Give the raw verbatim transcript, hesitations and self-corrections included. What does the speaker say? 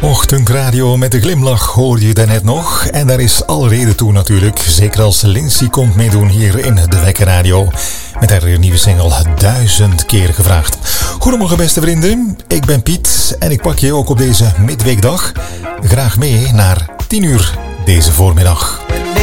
Ochtendradio met de glimlach hoorde je daarnet nog. En daar is al reden toe natuurlijk. Zeker als Lindsay komt meedoen hier in de Wekker Radio. Met haar nieuwe single Duizend keer gevraagd. Goedemorgen beste vrienden. Ik ben Piet en ik pak je ook op deze midweekdag graag mee naar tien uur deze voormiddag.